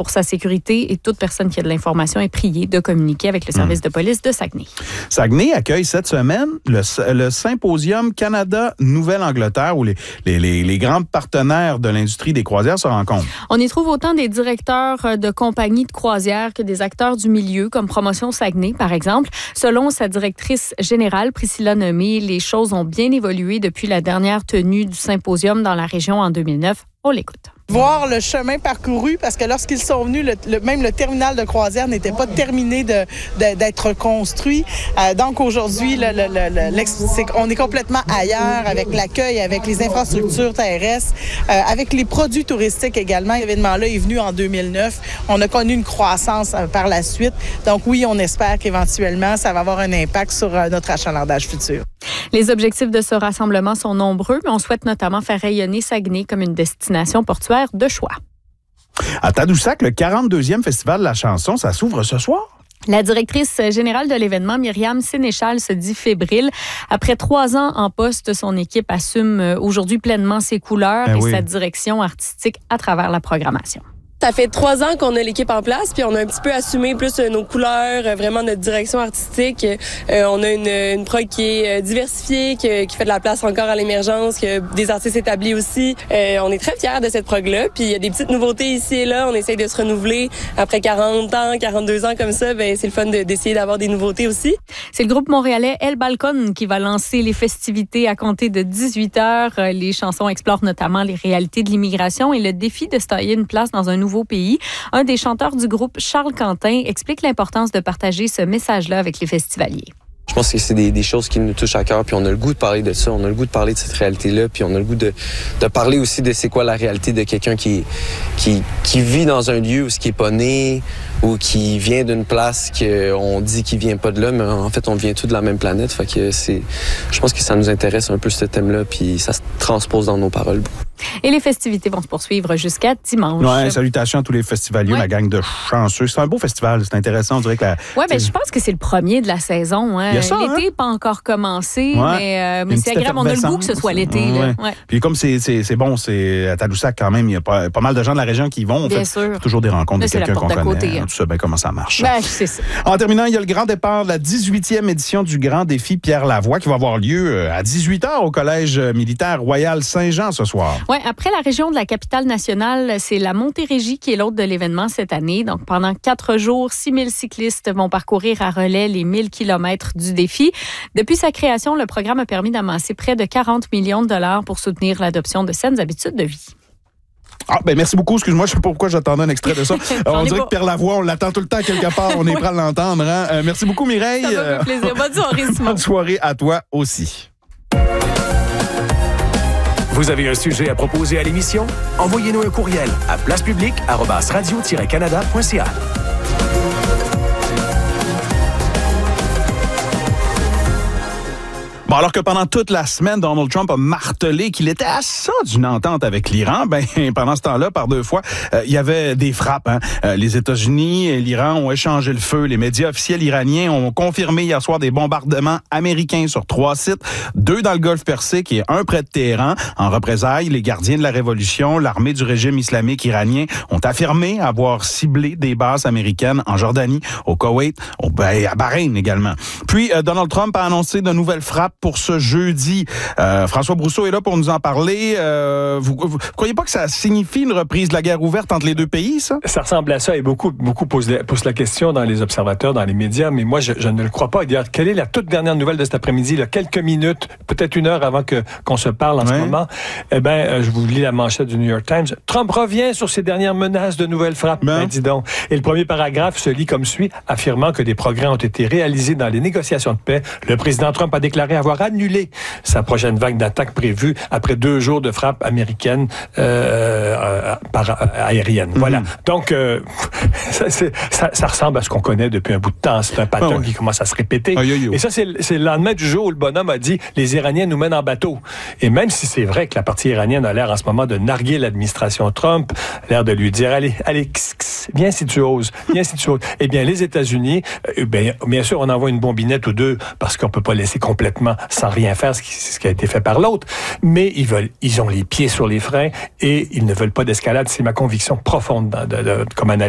pour sa sécurité et toute personne qui a de l'information est priée de communiquer avec le service de police de Saguenay. Saguenay accueille cette semaine le symposium Canada-Nouvelle-Angleterre où les grands partenaires de l'industrie des croisières se rencontrent. On y trouve autant des directeurs de compagnies de croisières que des acteurs du milieu, comme Promotion Saguenay, par exemple. Selon sa directrice générale, Priscilla Nemé, les choses ont bien évolué depuis la dernière tenue du symposium dans la région en 2009. On l'écoute. Voir le chemin parcouru, parce que lorsqu'ils sont venus, même le terminal de croisière n'était pas terminé d'être construit. Donc aujourd'hui, on est complètement ailleurs avec l'accueil, avec les infrastructures terrestres, avec les produits touristiques également. L'événement-là est venu en 2009. On a connu une croissance par la suite. Donc oui, on espère qu'éventuellement, ça va avoir un impact sur notre achalandage futur. Les objectifs de ce rassemblement sont nombreux, mais on souhaite notamment faire rayonner Saguenay comme une destination portuaire de choix. À Tadoussac, le 42e Festival de la chanson, ça s'ouvre ce soir? La directrice générale de l'événement, Myriam Sénéchal, se dit fébrile. Après 3 ans en poste, son équipe assume aujourd'hui pleinement ses couleurs sa direction artistique à travers la programmation. Ça fait 3 ans qu'on a l'équipe en place, puis on a un petit peu assumé plus nos couleurs, vraiment notre direction artistique. On a une prog qui est diversifiée, qui fait de la place encore à l'émergence, qui a des artistes établis aussi. On est très fiers de cette prog-là, puis il y a des petites nouveautés ici et là. On essaye de se renouveler. Après 40 ans, 42 ans comme ça, c'est le fun d'essayer d'avoir des nouveautés aussi. C'est le groupe montréalais El Balcon qui va lancer les festivités à compter de 18h. Les chansons explorent notamment les réalités de l'immigration et le défi de se tailler une place dans un nouveau pays. Un des chanteurs du groupe, Charles Quentin, explique l'importance de partager ce message-là avec les festivaliers. Je pense que c'est des choses qui nous touchent à cœur, puis on a le goût de parler de ça, on a le goût de parler de cette réalité-là, puis on a le goût de parler aussi de c'est quoi la réalité de quelqu'un qui vit dans un lieu où ce qui est pas né, ou qui vient d'une place qu'on dit qu'il vient pas de là, mais en fait, on vient tous de la même planète. Fait que je pense que ça nous intéresse un peu ce thème-là, puis ça se transpose dans nos paroles. Et les festivités vont se poursuivre jusqu'à dimanche. Ouais, salutations à tous les festivaliers, la gang de chanceux. C'est un beau festival, c'est intéressant. On dirait que je pense que c'est le premier de la saison. Hein. L'été n'est pas encore commencé, mais c'est agréable. On a le goût que ce soit l'été. Là. Ouais. Puis comme c'est bon, c'est à Tadoussac quand même, il y a pas mal de gens de la région qui y vont. Bien sûr. Toujours des rencontres de quelqu'un qu'on connaît. Côté, tout ça, comment ça marche. C'est ça. En terminant, il y a le grand départ de la 18e édition du Grand Défi Pierre Lavoie qui va avoir lieu à 18h au Collège militaire Royal Saint-Jean ce soir. Oui, après la région de la capitale nationale, c'est la Montérégie qui est l'hôte de l'événement cette année. Donc, pendant 4 jours, 6 000 cyclistes vont parcourir à relais les 1000 kilomètres du défi. Depuis sa création, le programme a permis d'amasser près de 40 millions de dollars pour soutenir l'adoption de saines habitudes de vie. Merci beaucoup. Excuse-moi, je ne sais pas pourquoi j'attendais un extrait de ça. On dirait que Pierre Lavoie, on l'attend tout le temps quelque part. On est prêt à l'entendre. Hein? Merci beaucoup, Mireille. Ça m'a fait plaisir. Bonne soirée, Simon. Bonne soirée à toi aussi. Vous avez un sujet à proposer à l'émission? Envoyez-nous un courriel à placepublique@radio-canada.ca. Bon, alors que pendant toute la semaine, Donald Trump a martelé qu'il était à ça d'une entente avec l'Iran, pendant ce temps-là, par 2 fois, il y avait des frappes. Hein. Les États-Unis et l'Iran ont échangé le feu. Les médias officiels iraniens ont confirmé hier soir des bombardements américains sur 3 sites, 2 dans le Golfe Persique et 1 près de Téhéran. En représailles, les gardiens de la révolution, l'armée du régime islamique iranien, ont affirmé avoir ciblé des bases américaines en Jordanie, au Koweït, à Bahreïn également. Puis, Donald Trump a annoncé de nouvelles frappes pour ce jeudi. François Brousseau est là pour nous en parler. Vous croyez pas que ça signifie une reprise de la guerre ouverte entre les 2 pays, ça? Ça ressemble à ça et beaucoup posent la question dans les observateurs, dans les médias, mais moi, je ne le crois pas. D'ailleurs, quelle est la toute dernière nouvelle de cet après-midi, là, quelques minutes, peut-être 1 heure avant qu'on se parle en ce moment? Je vous lis la manchette du New York Times. Trump revient sur ses dernières menaces de nouvelles frappes. Dis donc. Et le premier paragraphe se lit comme suit, affirmant que des progrès ont été réalisés dans les négociations de paix. Le président Trump a déclaré avoir annulé sa prochaine vague d'attaques prévue après 2 jours de frappes américaines aériennes. Voilà. Donc, ça ressemble à ce qu'on connaît depuis un bout de temps. C'est un pattern qui commence à se répéter. Et ça, c'est le lendemain du jour où le bonhomme a dit « Les Iraniens nous mènent en bateau ». Et même si c'est vrai que la partie iranienne a l'air en ce moment de narguer l'administration Trump, l'air de lui dire « Allez, viens si tu oses, viens si tu oses ». Eh bien, les États-Unis, bien sûr, on envoie une bombinette ou 2 parce qu'on peut pas laisser complètement sans rien faire ce qui a été fait par l'autre, mais ils ont les pieds sur les freins et ils ne veulent pas d'escalade. C'est ma conviction profonde comme analyste.